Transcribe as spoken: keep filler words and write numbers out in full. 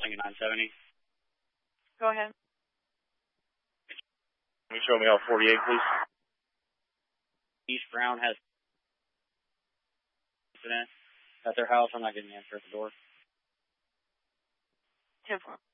Lincoln nine seventy. Go ahead. Can you show me all forty-eight, please? East Brown has incident at their house. I'm not getting the answer at the door. ten four.